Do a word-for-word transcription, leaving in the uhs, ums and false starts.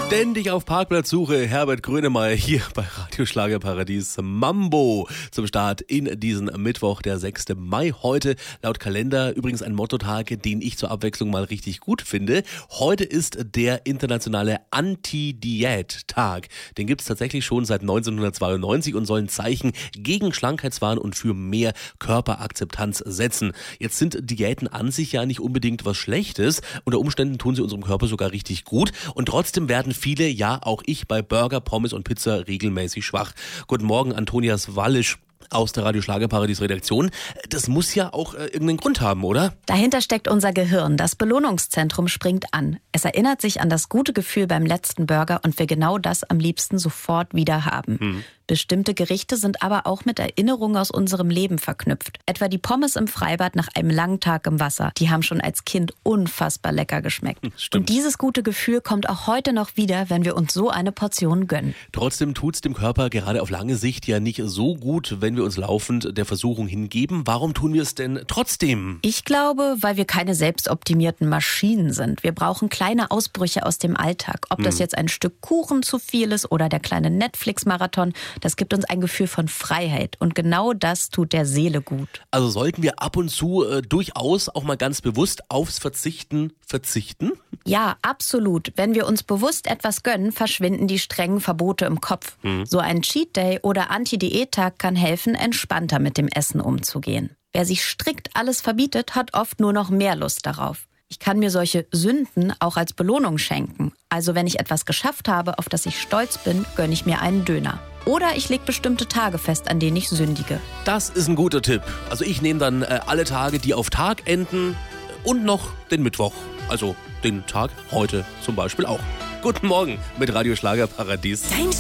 Ständig auf Parkplatzsuche, Herbert Grönemeyer hier bei Radio Schlagerparadies Mambo zum Start in diesen Mittwoch, der sechste Mai. Heute laut Kalender übrigens ein Mottotag, den ich zur Abwechslung mal richtig gut finde. Heute ist der internationale Anti-Diät-Tag. Den gibt es tatsächlich schon seit neunzehnhundertzweiundneunzig und soll ein Zeichen gegen Schlankheitswahn und für mehr Körperakzeptanz setzen. Jetzt sind Diäten an sich ja nicht unbedingt was Schlechtes. Unter Umständen tun sie unserem Körper sogar richtig gut und trotzdem werden viele, ja auch ich, bei Burger, Pommes und Pizza regelmäßig schwach. Guten Morgen, Antonias Wallisch aus der Radio Schlagerparadies Redaktion. Das muss ja auch äh, irgendeinen Grund haben, oder? Dahinter steckt unser Gehirn. Das Belohnungszentrum springt an. Es erinnert sich an das gute Gefühl beim letzten Burger und will genau das am liebsten sofort wieder haben. Hm. Bestimmte Gerichte sind aber auch mit Erinnerungen aus unserem Leben verknüpft. Etwa die Pommes im Freibad nach einem langen Tag im Wasser. Die haben schon als Kind unfassbar lecker geschmeckt. Stimmt. Und dieses gute Gefühl kommt auch heute noch wieder, wenn wir uns so eine Portion gönnen. Trotzdem tut's dem Körper gerade auf lange Sicht ja nicht so gut, wenn wir uns laufend der Versuchung hingeben. Warum tun wir es denn trotzdem? Ich glaube, weil wir keine selbstoptimierten Maschinen sind. Wir brauchen kleine Ausbrüche aus dem Alltag. Ob das jetzt ein Stück Kuchen zu viel ist oder der kleine Netflix-Marathon, das gibt uns ein Gefühl von Freiheit. Und genau das tut der Seele gut. Also sollten wir ab und zu äh, durchaus auch mal ganz bewusst aufs Verzichten verzichten? Ja, absolut. Wenn wir uns bewusst etwas gönnen, verschwinden die strengen Verbote im Kopf. Mhm. So ein Cheat Day oder Anti-Diät-Tag kann helfen, entspannter mit dem Essen umzugehen. Wer sich strikt alles verbietet, hat oft nur noch mehr Lust darauf. Ich kann mir solche Sünden auch als Belohnung schenken. Also wenn ich etwas geschafft habe, auf das ich stolz bin, gönne ich mir einen Döner. Oder ich lege bestimmte Tage fest, an denen ich sündige. Das ist ein guter Tipp. Also ich nehme dann äh, alle Tage, die auf Tag enden und noch den Mittwoch. Also den Tag heute zum Beispiel auch. Guten Morgen mit Radio Schlagerparadies.